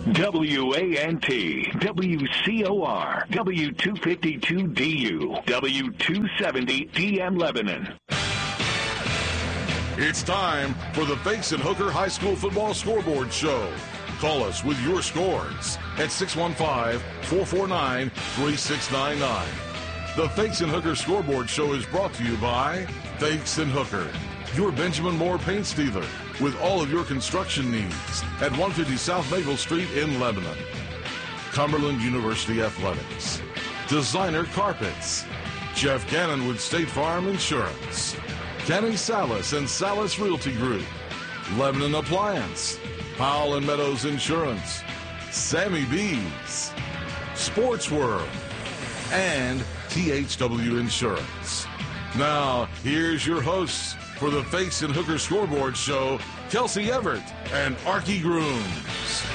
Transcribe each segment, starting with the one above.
WANT, WCOR, W252DU, W270DM Lebanon. It's time for the Fakes and Hooker High School Football Scoreboard Show. Call us with your scores at 615-449-3699. The Fakes and Hooker Scoreboard Show is brought to you by Fakes and Hooker, your Benjamin Moore paint dealer, with all of your construction needs at 150 South Maple Street in Lebanon. Cumberland University Athletics, Designer Carpets, Jeff Gannon with State Farm Insurance, Kenny Salas and Salas Realty Group, Lebanon Appliance, Powell and Meadows Insurance, Sammy B's, Sports World, and THW Insurance. Now, here's your hosts for the Fakes and Hooker Scoreboard Show, Kelsey Everett and Archie Grooms.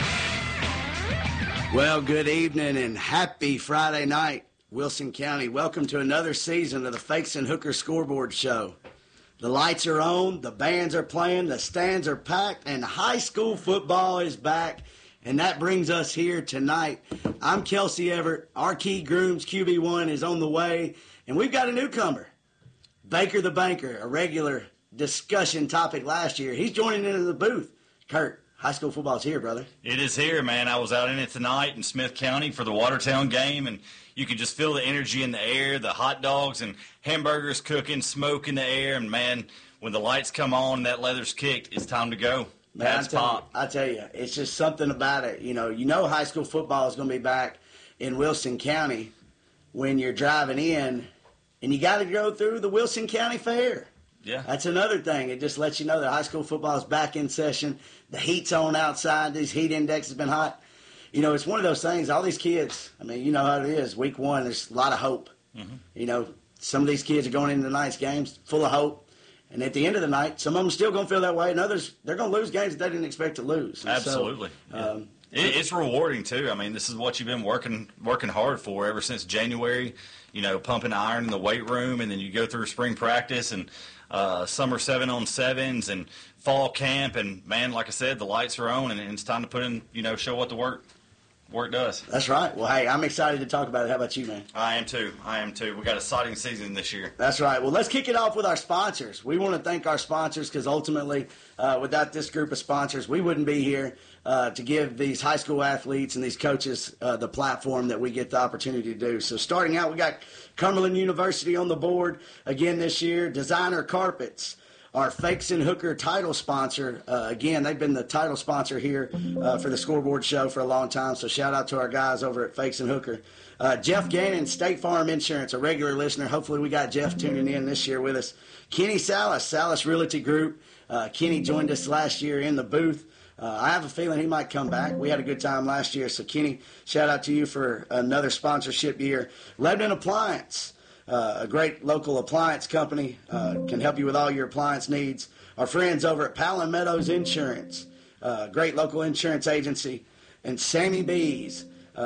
Well, good evening and happy Friday night, Wilson County. Welcome to another season of the Fakes and Hooker Scoreboard Show. The lights are on, the bands are playing, the stands are packed, and high school football is back. And that brings us here tonight. I'm Kelsey Everett. Archie Grooms, QB1, is on the way. And we've got a newcomer, Baker the Banker, a regular discussion topic last year. He's joining into the booth. Kurt, high school football's here, brother. It is here, man. I was out in it tonight in Smith County for the Watertown game, and you could just feel the energy in the air, the hot dogs and hamburgers cooking, smoke in the air, and, man, when the lights come on and that leather's kicked, it's time to go. Man, I tell you, it's just something about it. You know high school football is going to be back in Wilson County when you're driving in, and you got to go through the Wilson County Fair. Yeah. That's another thing. It just lets you know that high school football is back in session. The heat's on outside. These heat index has been hot. You know, it's one of those things, all these kids, I mean, you know how it is. Week one, there's a lot of hope. Mm-hmm. You know, some of these kids are going into tonight's games full of hope. And at the end of the night, some of them are still going to feel that way, and others, they're going to lose games that they didn't expect to lose. And absolutely. So, it's rewarding, too. I mean, this is what you've been working hard for ever since January, you know, pumping iron in the weight room, and then you go through spring practice and summer 7-on-7s and fall camp. And, man, like I said, the lights are on, and it's time to put in, you know, show what the work does. That's right. Well, hey, I'm excited to talk about it. How about you, man? I am too. We got an exciting season this year. That's right. Well, let's kick it off with our sponsors. We want to thank our sponsors because ultimately, without this group of sponsors, we wouldn't be here to give these high school athletes and these coaches the platform that we get the opportunity to do. So starting out, we got Cumberland University on the board again this year. Designer Carpets, our Fakes and Hooker title sponsor. Again, they've been the title sponsor here for the Scoreboard Show for a long time, so shout out to our guys over at Fakes and Hooker. Jeff Gannon, State Farm Insurance, a regular listener. Hopefully we got Jeff tuning in this year with us. Kenny Salas, Salas Realty Group. Kenny joined us last year in the booth. I have a feeling he might come back. We had a good time last year, so Kenny, shout out to you for another sponsorship year. Lebanon Appliance. A great local appliance company, can help you with all your appliance needs. Our friends over at Powell and Meadows Insurance, great local insurance agency. And Sammy B's,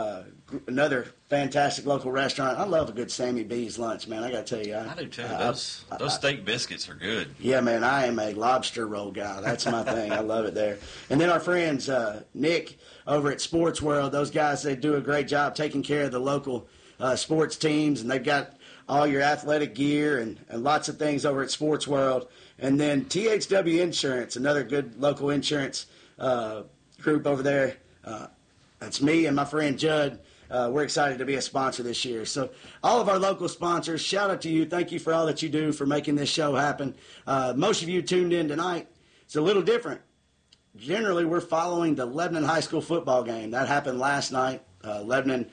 another fantastic local restaurant. I love a good Sammy B's lunch, man. I got to tell you. I do, too. Those steak biscuits are good. Yeah, man, I am a lobster roll guy. That's my thing. I love it there. And then our friends, Nick over at Sports World, those guys, they do a great job taking care of the local sports teams, and they've got all your athletic gear and lots of things over at Sports World. And then THW Insurance, another good local insurance group over there. That's me and my friend Judd. We're excited to be a sponsor this year. So all of our local sponsors, shout out to you. Thank you for all that you do for making this show happen. Most of you tuned in tonight. It's a little different. Generally, we're following the Lebanon High School football game. That happened last night. Lebanon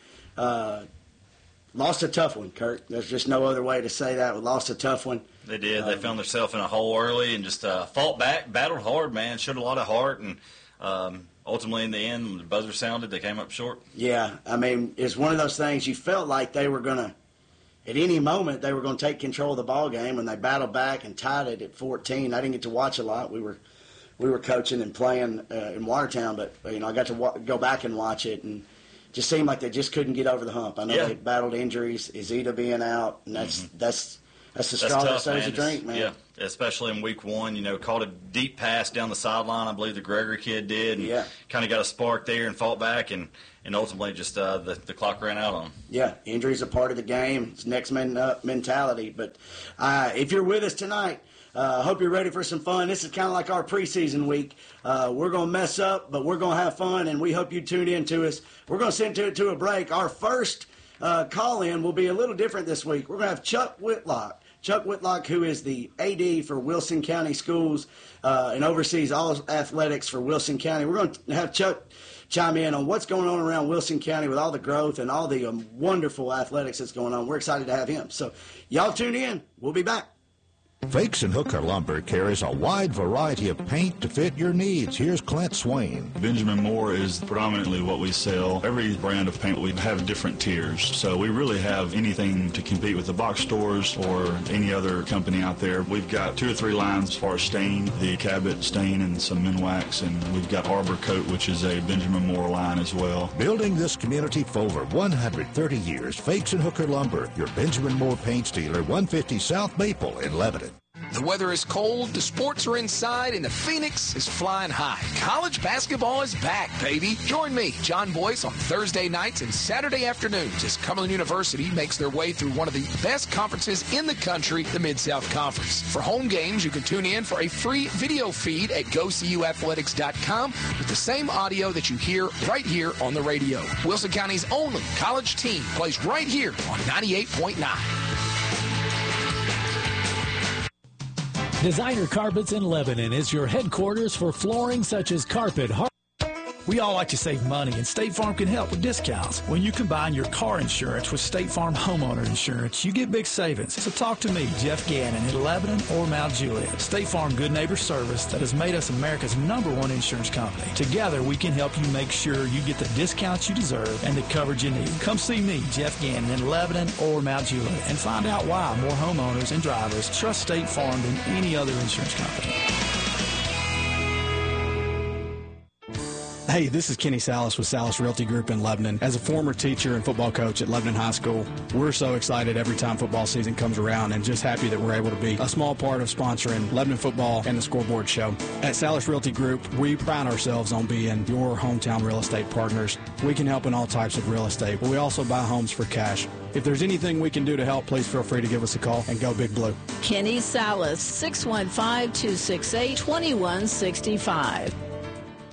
lost a tough one, Kurt. There's just no other way to say that. We lost a tough one. They did. They found themselves in a hole early and just fought back, battled hard, man, showed a lot of heart. And ultimately, in the end, when the buzzer sounded, they came up short. Yeah, I mean, it's one of those things you felt like they were going to, at any moment, they were going to take control of the ball game, and they battled back and tied it at 14. I didn't get to watch a lot. We were coaching and playing in Watertown, but I got to go back and watch it, and just seemed like they just couldn't get over the hump. I know they battled injuries, Izita being out, and that's That's the straw that stirs the drink, man. Yeah, especially in week one, caught a deep pass down the sideline. I believe the Gregory kid did, and kind of got a spark there and fought back, and ultimately just the clock ran out on him. Yeah, injuries are part of the game. It's next man up mentality. But if you're with us tonight, I hope you're ready for some fun. This is kind of like our preseason week. We're going to mess up, but we're going to have fun, and we hope you tune in to us. We're going to send it to a break. Our first call-in will be a little different this week. We're going to have Chuck Whitlock. Chuck Whitlock, who is the AD for Wilson County Schools and oversees all athletics for Wilson County. We're going to have Chuck chime in on what's going on around Wilson County with all the growth and all the wonderful athletics that's going on. We're excited to have him. So y'all tune in. We'll be back. Fakes and Hooker Lumber carries a wide variety of paint to fit your needs. Here's Clint Swain. Benjamin Moore is predominantly what we sell. Every brand of paint, we have different tiers. So we really have anything to compete with the box stores or any other company out there. We've got 2 or 3 lines as far as stain, the Cabot stain and some Minwax, and we've got Arbor Coat, which is a Benjamin Moore line as well. Building this community for over 130 years, Fakes and Hooker Lumber, your Benjamin Moore paint dealer, 150 South Maple in Lebanon. The weather is cold, the sports are inside, and the Phoenix is flying high. College basketball is back, baby. Join me, John Boyce, on Thursday nights and Saturday afternoons as Cumberland University makes their way through one of the best conferences in the country, the Mid-South Conference. For home games, you can tune in for a free video feed at GoCUathletics.com with the same audio that you hear right here on the radio. Wilson County's only college team plays right here on 98.9. Designer Carpets in Lebanon is your headquarters for flooring such as carpet, We all like to save money, and State Farm can help with discounts. When you combine your car insurance with State Farm homeowner insurance, you get big savings. So talk to me, Jeff Gannon, in Lebanon or Mount Juliet. State Farm Good Neighbor Service that has made us America's #1 insurance company. Together, we can help you make sure you get the discounts you deserve and the coverage you need. Come see me, Jeff Gannon, in Lebanon or Mount Juliet, and find out why more homeowners and drivers trust State Farm than any other insurance company. Hey, this is Kenny Salas with Salas Realty Group in Lebanon. As a former teacher and football coach at Lebanon High School, we're so excited every time football season comes around and just happy that we're able to be a small part of sponsoring Lebanon football and the Scoreboard Show. At Salas Realty Group, we pride ourselves on being your hometown real estate partners. We can help in all types of real estate, but we also buy homes for cash. If there's anything we can do to help, please feel free to give us a call, and go Big Blue. Kenny Salas, 615-268-2165.